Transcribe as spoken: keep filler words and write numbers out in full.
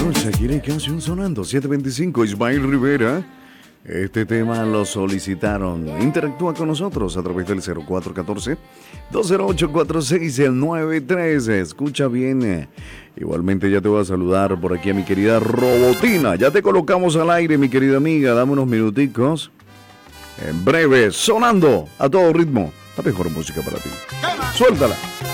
Shakira y canción sonando, siete veinticinco, Ismael Rivera. Este tema lo solicitaron. Interactúa con nosotros a través del cero cuatro uno cuatro, dos cero ocho, cuatro seis nueve tres. Escucha bien. Igualmente ya te voy a saludar por aquí a mi querida Robotina. Ya te colocamos al aire, mi querida amiga. Dame unos minuticos. En breve, sonando a todo ritmo. La mejor música para ti. Suéltala.